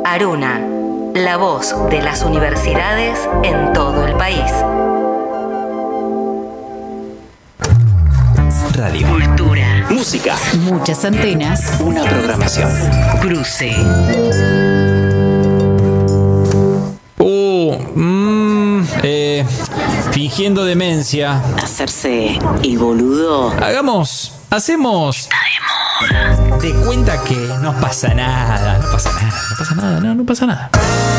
Aruna, la voz de las universidades en todo el país. Radio. Cultura. Música. Muchas antenas. Una programación. Cruce. Fingiendo demencia. Hacerse el boludo. Hacemos de cuenta que no pasa nada. No pasa nada.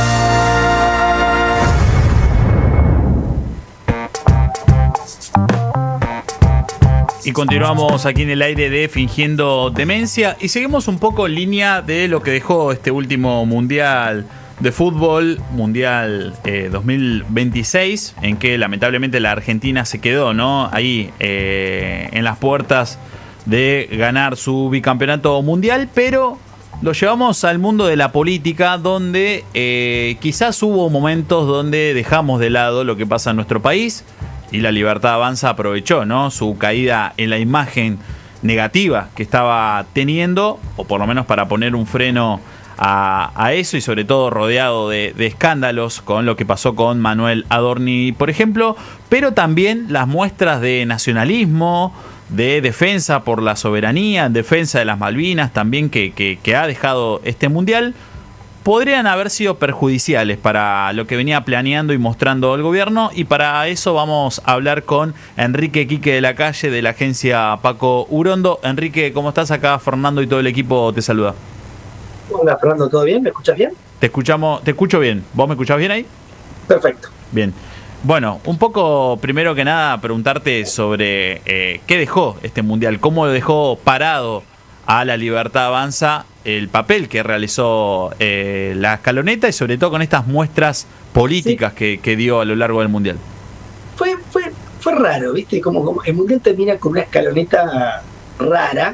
Y continuamos aquí en el aire de Fingiendo Demencia y seguimos un poco en línea de lo que dejó este último Mundial de Fútbol, Mundial 2026, en que lamentablemente la Argentina se quedó, ¿no? Ahí en las puertas de ganar su bicampeonato mundial, pero lo llevamos al mundo de la política, donde quizás hubo momentos donde dejamos de lado lo que pasa en nuestro país. Y La Libertad Avanza aprovechó, ¿no?, su caída en la imagen negativa que estaba teniendo, o por lo menos para poner un freno a eso, y sobre todo rodeado de escándalos con lo que pasó con Manuel Adorni, por ejemplo, pero también las muestras de nacionalismo, de defensa por la soberanía, en defensa de las Malvinas también que ha dejado este mundial, podrían haber sido perjudiciales para lo que venía planeando y mostrando el gobierno, y para eso vamos a hablar con Enrique Quique de la Calle de la agencia Paco Urondo. Enrique, ¿cómo estás? Acá Fernando y todo el equipo te saluda. Hola Fernando, ¿todo bien? ¿Me escuchas bien? Te escucho bien. ¿Vos me escuchás bien ahí? Perfecto. Bien. Bueno, un poco primero que nada preguntarte sobre qué dejó este mundial, cómo lo dejó parado a La Libertad Avanza, el papel que realizó la escaloneta, y sobre todo con estas muestras políticas que dio a lo largo del mundial. Fue raro, ¿viste? Como el mundial termina con una escaloneta rara.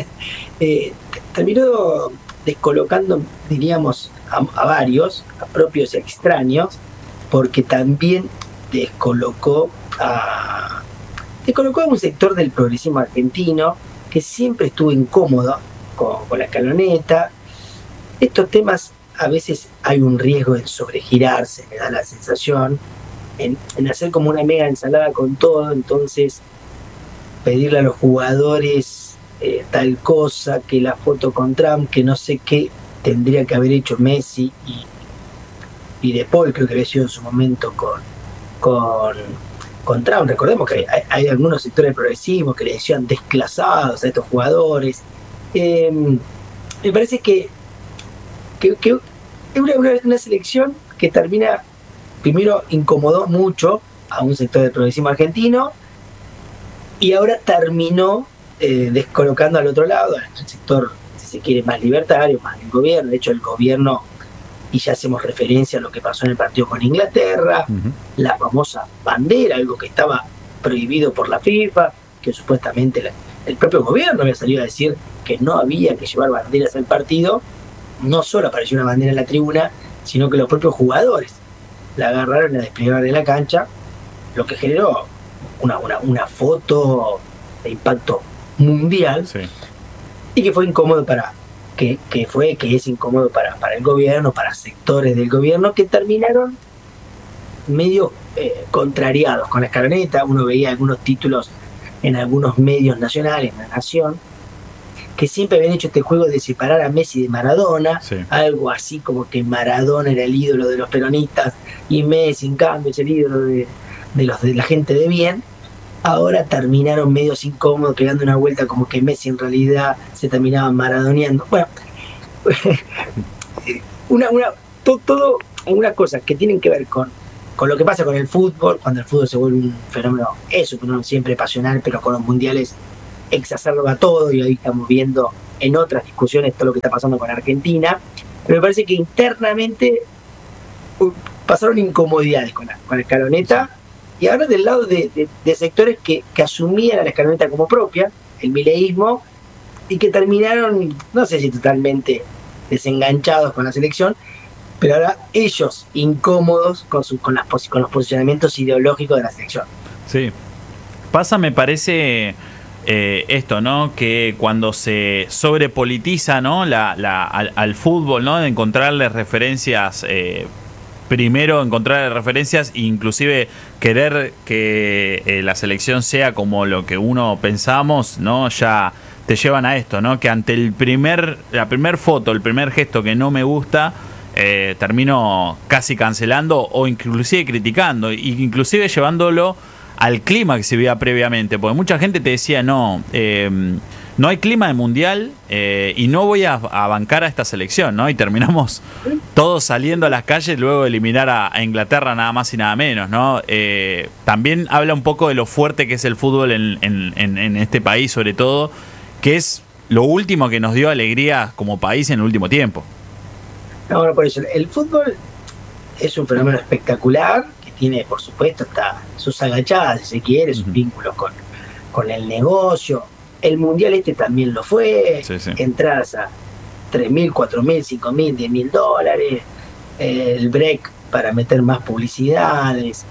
Terminó descolocando, diríamos, a varios, a propios y extraños, porque también descolocó a un sector del progresismo argentino que siempre estuvo incómodo con la escaloneta. Estos temas a veces hay un riesgo en sobregirarse, me da la sensación, en hacer como una mega ensalada con todo, entonces pedirle a los jugadores tal cosa, que la foto con Trump, que no sé qué tendría que haber hecho Messi y De Paul, creo que había sido en su momento con Trump. Recordemos que hay algunos sectores del progresismo que le decían desclasados a estos jugadores. Me parece que es una selección que termina, primero incomodó mucho a un sector del progresismo argentino, y ahora terminó descolocando al otro lado, al sector, si se quiere, más libertario, más del gobierno. De hecho, el gobierno, y ya hacemos referencia a lo que pasó en el partido con Inglaterra, la famosa bandera, algo que estaba prohibido por la FIFA, que supuestamente el propio gobierno había salido a decir que no había que llevar banderas al partido. No solo apareció una bandera en la tribuna, sino que los propios jugadores la agarraron y la desplegaron en la cancha, lo que generó una foto de impacto mundial. Sí. Y que fue incómodo que es incómodo para el gobierno, para sectores del gobierno que terminaron medio contrariados con la escaloneta. Uno veía algunos títulos en algunos medios nacionales, en La Nación, que siempre habían hecho este juego de separar a Messi de Maradona, sí. Algo así como que Maradona era el ídolo de los peronistas y Messi, en cambio, es el ídolo de la gente de bien. Ahora terminaron medios incómodos, pegando una vuelta como que Messi en realidad se terminaba maradoneando. Bueno, todo algunas cosas que tienen que ver con lo que pasa con el fútbol, cuando el fútbol se vuelve un fenómeno siempre pasional, pero con los mundiales exacerba todo, y hoy estamos viendo en otras discusiones todo lo que está pasando con Argentina. Pero me parece que internamente pasaron incomodidades con la escaloneta. Y ahora del lado de sectores que asumían a la escaloneta como propia, el mileísmo, y que terminaron, no sé si totalmente desenganchados con la selección, pero ahora ellos incómodos con los posicionamientos ideológicos de la selección. Sí. Pasa, me parece, esto, ¿no? Que cuando se sobrepolitiza, ¿no? Al fútbol, ¿no? De encontrarle referencias, primero encontrarle referencias e inclusive querer que la selección sea como lo que uno pensamos, ¿no? Ya te llevan a esto, ¿no? Que ante la primer foto, el primer gesto que no me gusta, termino casi cancelando o inclusive criticando, e inclusive llevándolo al clima que se veía previamente, porque mucha gente te decía no hay clima de mundial y no voy a bancar a esta selección, ¿no? Y terminamos todos saliendo a las calles luego de eliminar a Inglaterra nada más y nada menos, ¿no? También habla un poco de lo fuerte que es el fútbol en este país, sobre todo, que es lo último que nos dio alegría como país en el último tiempo. No, bueno, por eso, el fútbol es un fenómeno espectacular que tiene, por supuesto, hasta sus agachadas, si se quiere, sus vínculos con el negocio. El mundial también lo fue, sí. Entradas a $3.000, $4.000, $5.000, $10.000, el break para meter más publicidades.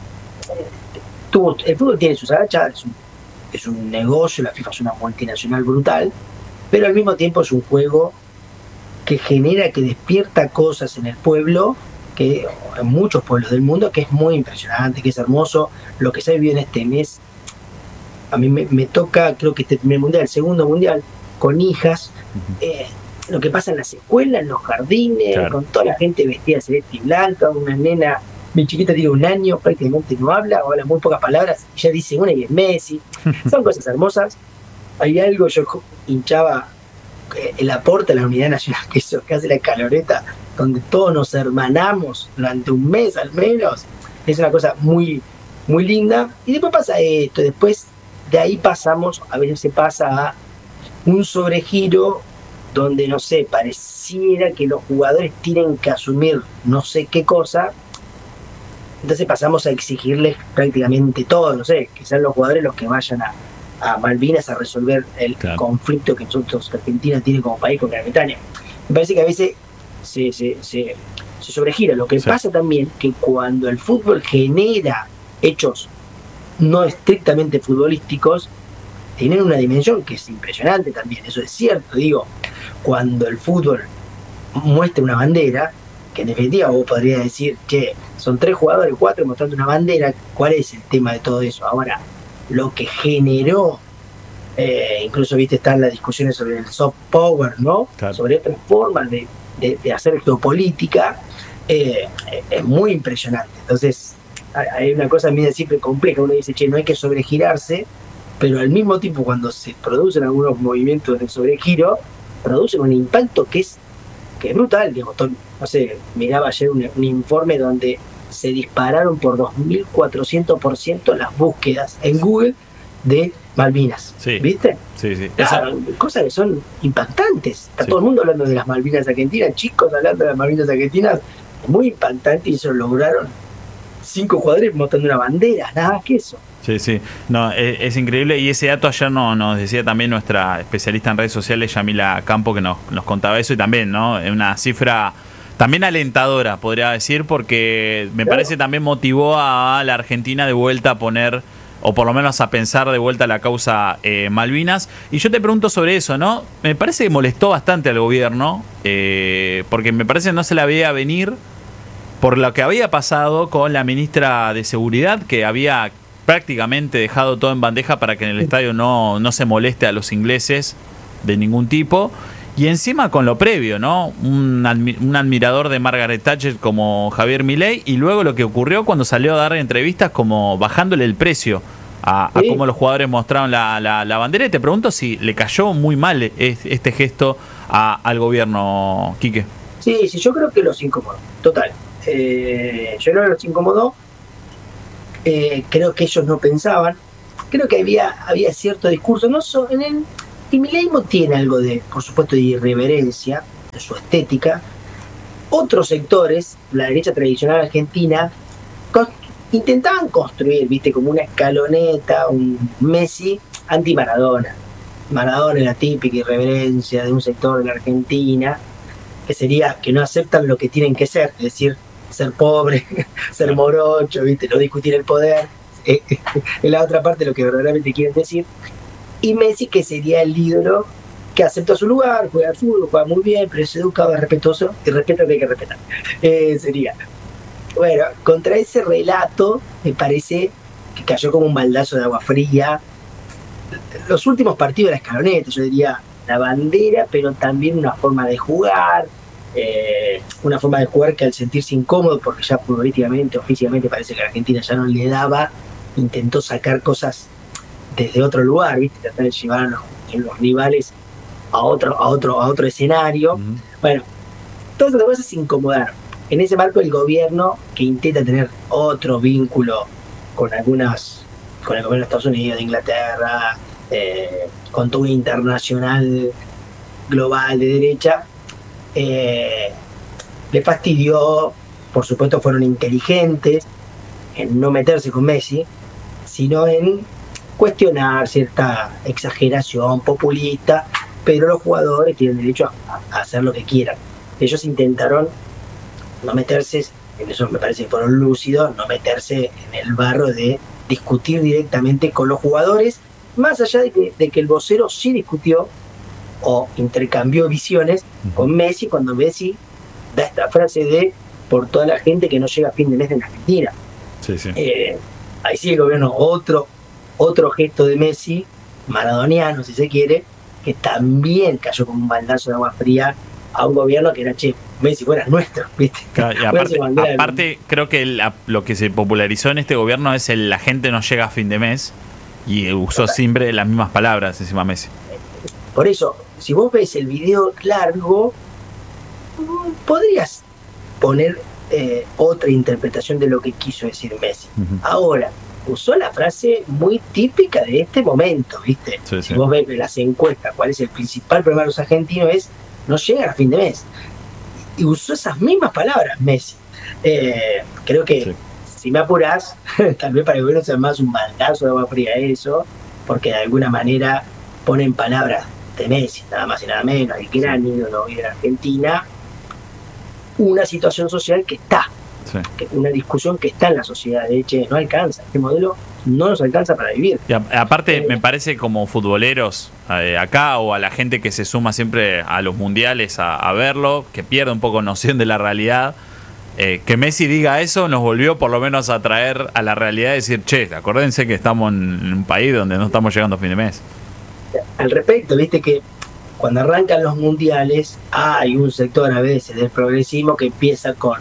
El fútbol tiene sus agachadas, es un negocio, la FIFA es una multinacional brutal, pero al mismo tiempo es un juego que genera, que despierta cosas en el pueblo, que en muchos pueblos del mundo, que es muy impresionante, que es hermoso. Lo que se ha vivido en este mes, a mí me toca, creo que este primer mundial, el segundo mundial, con hijas, lo que pasa en las escuelas, en los jardines, claro, con toda la gente vestida celeste y blanca, una nena, mi chiquita tiene 1 año, prácticamente no habla, o habla muy pocas palabras, y ya dice una y es Messi. Son cosas hermosas. Hay algo, yo hinchaba el aporte a la unidad nacional, que eso, que hace la escaloneta, donde todos nos hermanamos durante un mes al menos, es una cosa muy, muy linda. Y después pasa esto, después de ahí pasamos, a veces se pasa a un sobregiro donde, no sé, pareciera que los jugadores tienen que asumir no sé qué cosa, entonces pasamos a exigirles prácticamente todo, no sé, que sean los jugadores los que vayan a Malvinas a resolver el conflicto que nosotros, Argentina, tiene como país con Gran Bretaña. Me parece que a veces se sobregira. Lo que pasa también que cuando el fútbol genera hechos no estrictamente futbolísticos, tienen una dimensión que es impresionante también, eso es cierto. Digo, cuando el fútbol muestra una bandera, que en definitiva vos podrías decir que son 3 jugadores, 4 mostrando una bandera, ¿cuál es el tema de todo eso? Ahora, lo que generó, incluso viste, están las discusiones sobre el soft power, ¿no? Claro. Sobre otras formas de hacer geopolítica, es muy impresionante. Entonces, hay una cosa media siempre compleja. Uno dice, che, no hay que sobregirarse, pero al mismo tiempo, cuando se producen algunos movimientos de sobregiro, producen un impacto que es brutal. Digamos, no sé, miraba ayer un informe donde se dispararon por 2.400% las búsquedas en Google de Malvinas. Sí. ¿Viste? Sí. Cosas que son impactantes. Está todo el mundo hablando de las Malvinas Argentinas, chicos hablando de las Malvinas Argentinas. Muy impactante, y eso lo lograron 5 jugadores mostrando una bandera, nada más que eso. Sí. No, es increíble. Y ese dato ayer nos decía también nuestra especialista en redes sociales, Yamila Campo, que nos contaba eso, y también, ¿no? Una cifra también alentadora, podría decir, porque me parece también motivó a la Argentina de vuelta a poner, o por lo menos a pensar de vuelta la causa Malvinas. Y yo te pregunto sobre eso, ¿no? Me parece que molestó bastante al gobierno, porque me parece que no se la veía venir por lo que había pasado con la ministra de Seguridad, que había prácticamente dejado todo en bandeja para que en el estadio no se moleste a los ingleses de ningún tipo. Y encima con lo previo, ¿no? Un admirador de Margaret Thatcher como Javier Milei, y luego lo que ocurrió cuando salió a dar entrevistas como bajándole el precio a cómo los jugadores mostraron la bandera. Y te pregunto si le cayó muy mal este gesto al gobierno, Quique. Sí, yo creo que los incomodó, total. Yo creo que los incomodó. Creo que ellos no pensaban. Creo que había cierto discurso, y Milei tiene algo de, por supuesto, de irreverencia, de su estética. Otros sectores, la derecha tradicional argentina, intentaban construir, viste, como una escaloneta, un Messi anti-Maradona. Maradona es la típica irreverencia de un sector de la Argentina, que sería que no aceptan lo que tienen que ser, es decir, ser pobre, ser morocho, viste, no discutir el poder, es la otra parte de lo que verdaderamente quieren decir. y Messi, que sería el ídolo que acepta su lugar, juega al fútbol, juega muy bien, pero es educado, es respetuoso y respeta lo que hay que respetar. Sería. Bueno, contra ese relato me parece que cayó como un baldazo de agua fría. Los últimos partidos de la Escaloneta, yo diría la bandera, pero también una forma de jugar, que al sentirse incómodo, porque ya futbolísticamente, oficialmente parece que a Argentina ya no le daba, intentó sacar cosas desde otro lugar, ¿viste? Tratar de llevar a los rivales a otro escenario. Uh-huh. Bueno, todas esas cosas se incomodaron. En ese marco el gobierno, que intenta tener otro vínculo con el gobierno de Estados Unidos, de Inglaterra, con todo un internacional global de derecha, le fastidió. Por supuesto fueron inteligentes en no meterse con Messi, sino en cuestionar cierta exageración populista, pero los jugadores tienen derecho a hacer lo que quieran. Ellos intentaron no meterse, en eso me parece que fueron lúcidos, no meterse en el barro de discutir directamente con los jugadores, más allá de que el vocero sí discutió o intercambió visiones con Messi, cuando Messi da esta frase de por toda la gente que no llega a fin de mes en Argentina. Sí, sí. Ahí sí el gobierno, otro gesto de Messi, maradoniano si se quiere, que también cayó como un baldazo de agua fría a un gobierno que era, Messi fuera nuestro, ¿viste? Claro, y aparte creo que lo que se popularizó en este gobierno es la gente no llega a fin de mes, y usó siempre las mismas palabras encima Messi. Por eso, si vos ves el video largo, podrías poner otra interpretación de lo que quiso decir Messi. Uh-huh. Ahora, usó la frase muy típica de este momento, ¿viste? Sí, si vos ves las encuestas, cuál es el principal problema de los argentinos, es no llegan a fin de mes. Y usó esas mismas palabras Messi. Creo que, si me apurás, tal vez para el gobierno sea más un baldazo de agua fría eso, porque de alguna manera ponen palabras de Messi, nada más y nada menos, el gran ídolo de la Argentina, una situación social que está, una discusión que está en la sociedad. De hecho, no alcanza, este modelo no nos alcanza para vivir. Y aparte, me parece como futboleros acá, o a la gente que se suma siempre a los mundiales a verlo, que pierde un poco noción de la realidad, que Messi diga eso nos volvió por lo menos a traer a la realidad de decir, acuérdense que estamos en un país donde no estamos llegando a fin de mes. Al respecto, viste que cuando arrancan los mundiales hay un sector a veces del progresismo que empieza con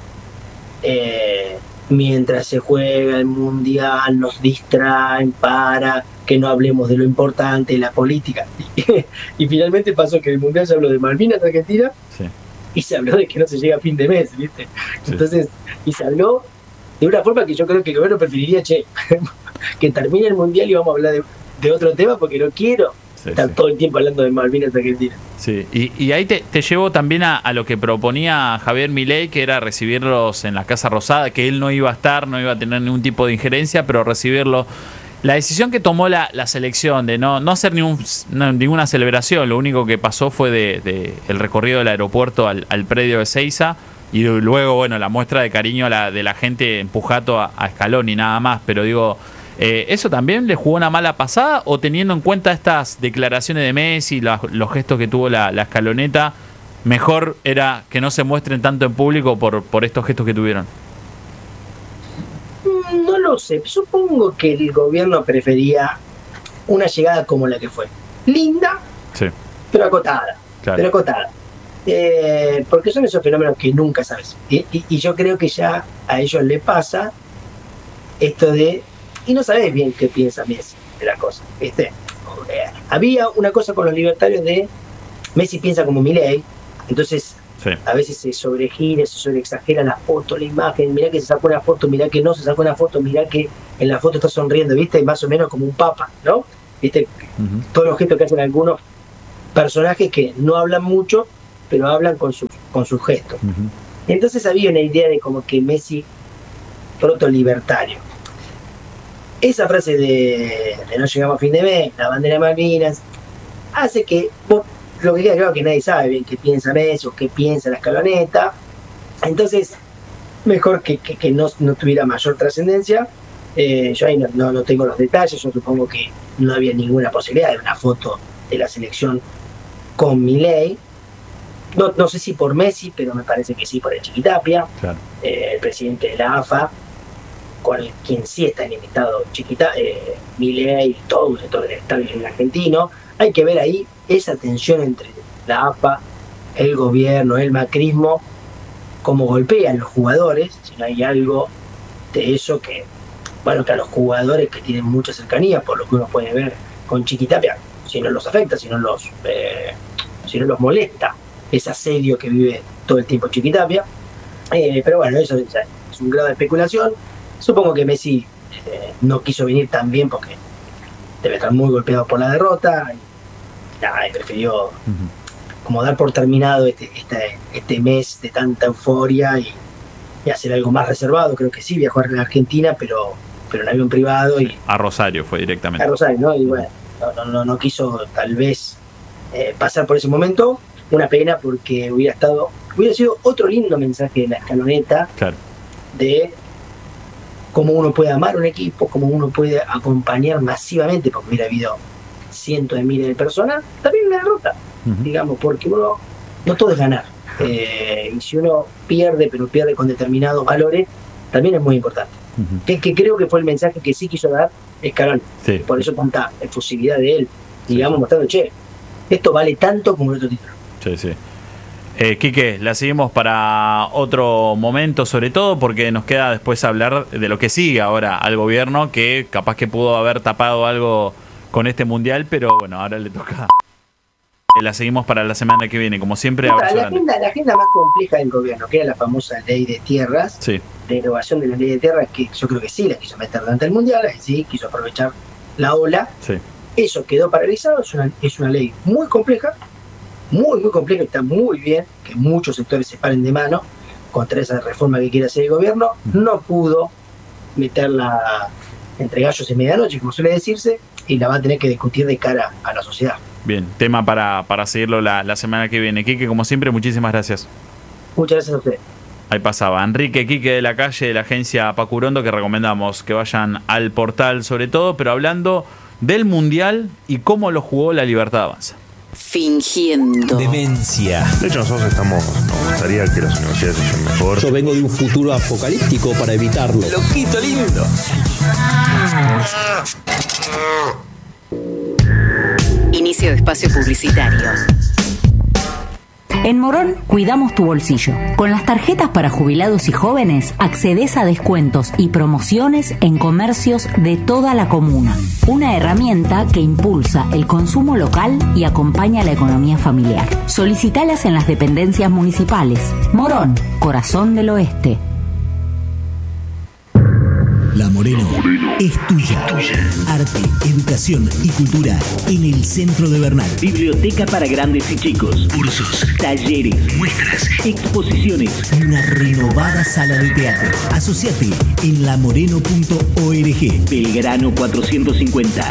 mientras se juega el mundial nos distraen para que no hablemos de lo importante, de la política. Y finalmente pasó que el mundial se habló de Malvinas, Argentina, y se habló de que no se llega a fin de mes, ¿viste? Sí. Entonces, y se habló de una forma que yo creo que el gobierno preferiría, que termine el mundial y vamos a hablar de otro tema, porque no quiero estar todo el tiempo hablando de Malvinas, Argentina. Sí, y ahí te llevo también a lo que proponía Javier Milei, que era recibirlos en la Casa Rosada, que él no iba a estar, no iba a tener ningún tipo de injerencia, pero recibirlo. La decisión que tomó la selección de no hacer ninguna celebración, lo único que pasó fue de el recorrido del aeropuerto al predio de Ezeiza, y luego, bueno, la muestra de cariño de la gente empujando a Scaloni, nada más. Pero digo, ¿eso también le jugó una mala pasada? ¿O teniendo en cuenta estas declaraciones de Messi, los gestos que tuvo la Scaloneta, mejor era que no se muestren tanto en público por estos gestos que tuvieron? No lo sé, supongo que el gobierno prefería una llegada como la que fue. Linda, pero acotada. Claro. Pero acotada. Porque son esos fenómenos que nunca sabes. Y yo creo que ya a ellos les pasa esto de... Y no sabes bien qué piensa Messi de la cosa. Había una cosa con los libertarios de... Messi piensa como Milei, entonces... A veces se sobregira, se sobreexagera la foto, la imagen. Mirá que se sacó una foto, mirá que no se sacó una foto, mirá que en la foto está sonriendo, ¿viste? Más o menos como un papa, ¿no? ¿Viste? Uh-huh. Todos los gestos que hacen algunos personajes que no hablan mucho, pero hablan con sus gestos. Uh-huh. Entonces había una idea de como que Messi, proto-libertario. Esa frase de no llegamos a fin de mes, la bandera de Malvinas, hace que... Lo que queda claro que nadie sabe bien qué piensa Messi o qué piensa la Scaloneta. Entonces, mejor que no tuviera mayor trascendencia. Yo ahí no tengo los detalles, yo supongo que no había ninguna posibilidad de una foto de la selección con Milei. No sé si por Messi, pero me parece que sí por el Chiquitapia, Claro. El presidente de la AFA, con quien sí está limitado Milei y todo el establishment argentino. Hay que ver ahí esa tensión entre la AFA, el gobierno, el macrismo, cómo golpean los jugadores, si no hay algo de eso que a los jugadores que tienen mucha cercanía, por lo que uno puede ver con Chiquitapia, si no los afecta, si no los molesta ese asedio que vive todo el tiempo Chiquitapia. Pero bueno, eso es un grado de especulación. Supongo que Messi no quiso venir también porque debe estar muy golpeado por la derrota y prefirió como dar por terminado este mes de tanta euforia y hacer algo más reservado. Creo que sí, viajó a la Argentina, pero en avión privado y A Rosario fue directamente. a Rosario, ¿no? Y bueno, no quiso tal vez pasar por ese momento. Una pena, porque hubiera sido otro lindo mensaje de la escaloneta, Claro. de cómo uno puede amar un equipo, cómo uno puede acompañar masivamente, porque hubiera habido cientos de miles de personas, también una derrota, digamos, porque uno, no todo es ganar. Y si uno pierde, pero pierde con determinados valores, también es muy importante. Que creo que fue el mensaje que sí quiso dar Scaloni. Sí. Por eso tanta efusividad de él, digamos, mostrando, esto vale tanto como el otro título. Sí. Quique, la seguimos para otro momento, sobre todo porque nos queda después hablar de lo que sigue ahora al gobierno, que capaz que pudo haber tapado algo con este mundial, pero bueno, ahora le toca. La seguimos para la semana que viene, como siempre. La agenda más compleja del gobierno, que era la famosa ley de tierras, Sí. derogación de la ley de tierras, que yo creo que sí la quiso meter durante el mundial, sí, quiso aprovechar la ola. Sí. Eso quedó paralizado. Es una ley muy compleja, muy compleja, está muy bien que muchos sectores se paren de mano contra esa reforma que quiere hacer el gobierno. No pudo meterla entre gallos y medianoche, como suele decirse, y la va a tener que discutir de cara a la sociedad. Bien, tema para seguirlo la semana que viene. Quique, como siempre, muchísimas gracias. Muchas gracias a ustedes. Ahí pasaba Enrique Quique de la Calle, de la agencia Pacurondo, que recomendamos que vayan al portal sobre todo, pero hablando del Mundial y cómo lo jugó la Libertad Avanza. Fingiendo. Demencia. De hecho, nosotros nos gustaría que las universidades estén mejor. Yo vengo de un futuro apocalíptico para evitarlo. Loquito lindo. Inicio de espacio publicitario. En Morón cuidamos tu bolsillo. Con las tarjetas para jubilados y jóvenes accedes a descuentos y promociones en comercios de toda la comuna. Una herramienta que impulsa el consumo local y acompaña la economía familiar. Solicitalas en las dependencias municipales. Morón, corazón del oeste. La Moreno es tuya. Arte, educación y cultura en el centro de Bernal. Biblioteca para grandes y chicos. Cursos, Talleres. muestras Exposiciones. y una renovada sala de teatro. Asociate en lamoreno.org. Belgrano 450.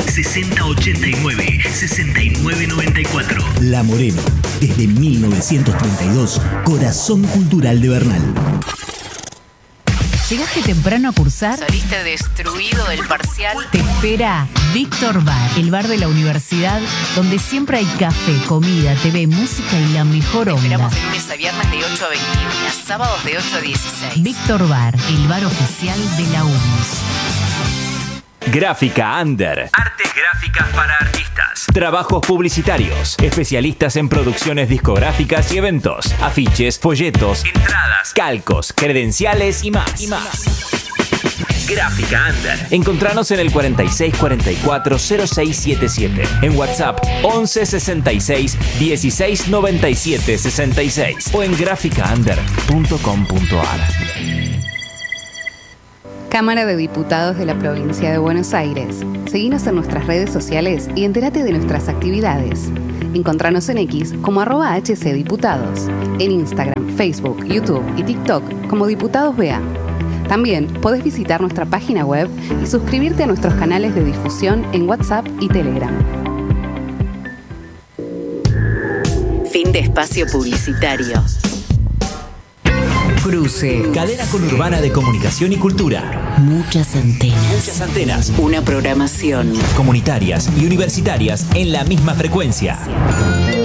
6089-6994. La Moreno, desde 1932, corazón cultural de Bernal. ¿Llegaste temprano a cursar? Saliste destruido del parcial. Te espera Víctor Bar, el bar de la universidad, donde siempre hay café, comida, TV, música y la mejor onda. Esperamos de lunes a viernes de 8 a 21, sábados de 8 a 16. Víctor Bar, el bar oficial de la UNES. Gráfica Under. Artes gráficas para artistas. Trabajos publicitarios. Especialistas en producciones discográficas y eventos. Afiches, folletos, entradas, calcos, credenciales y más. Gráfica Under. Encontranos en el 4644-0677. En WhatsApp 1166 1697 66 o en graficaunder.com.ar. Cámara de Diputados de la Provincia de Buenos Aires. Seguinos en nuestras redes sociales y entérate de nuestras actividades. Encontranos en X como @HCDiputados, en Instagram, Facebook, YouTube y TikTok como Diputados BA. También podés visitar nuestra página web y suscribirte a nuestros canales de difusión en WhatsApp y Telegram. Fin de espacio publicitario. Cruce. Cadena conurbana de comunicación y cultura. Muchas antenas. Muchas antenas. Una programación Comunitarias y universitarias en la misma frecuencia.